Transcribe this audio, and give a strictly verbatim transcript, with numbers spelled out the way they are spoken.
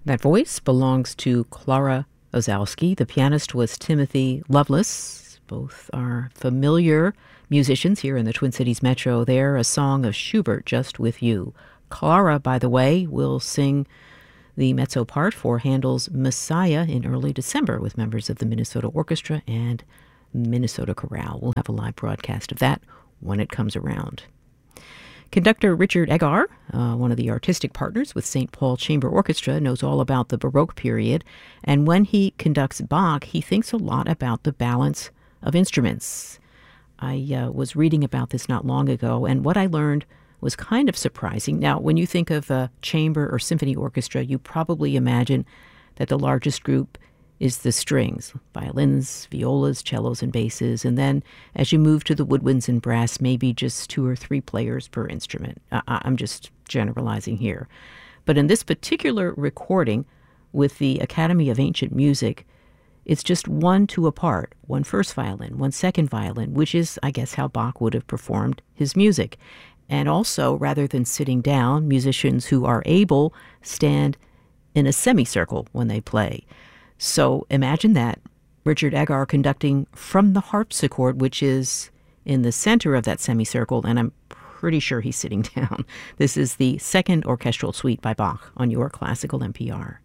That voice belongs to Clara Ozowski. The pianist was Timothy Lovelace. Both are familiar musicians here in the Twin Cities Metro. They're a song of Schubert, Just With You. Clara, by the way, will sing the mezzo part for Handel's Messiah in early December with members of the Minnesota Orchestra and Minnesota Chorale. We'll have a live broadcast of that when it comes around. Conductor Richard Egar, uh, one of the artistic partners with Saint Paul Chamber Orchestra, knows all about the Baroque period, and when he conducts Bach, he thinks a lot about the balance of instruments. I uh, was reading about this not long ago, and what I learned was kind of surprising. Now, when you think of a chamber or symphony orchestra, you probably imagine that the largest group is the strings, violins, violas, cellos, and basses. And then as you move to the woodwinds and brass, maybe just two or three players per instrument. I- I'm just generalizing here. But in this particular recording with the Academy of Ancient Music, it's just one two apart, one first violin, one second violin, which is, I guess, how Bach would have performed his music. And also, rather than sitting down, musicians who are able stand in a semicircle when they play. So imagine that, Richard Egar conducting from the harpsichord, which is in the center of that semicircle, and I'm pretty sure he's sitting down. This is the second orchestral suite by Bach on your Classical N P R.